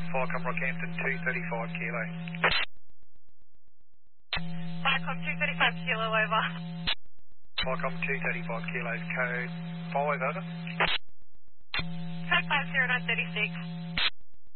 Viacom Rockhampton 235 kilo. Viacom 235 kilo over. Viacom 235 kilos, code 5 over. Track 50936.